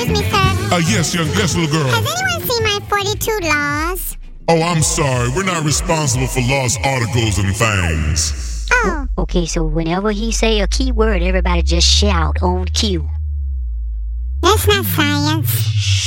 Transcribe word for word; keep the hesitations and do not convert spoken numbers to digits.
Excuse me, sir. Uh, yes, young, yes, little girl. Has anyone seen my forty-two laws? Oh, I'm sorry. We're not responsible for lost articles and things. Oh. Okay, so whenever he say a key word, everybody just shout on cue. That's not science.